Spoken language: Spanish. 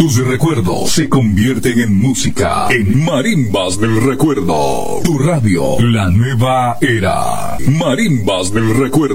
Tus recuerdos se convierten en música. En Marimbas del Recuerdo. Tu radio, la nueva era. Marimbas del Recuerdo.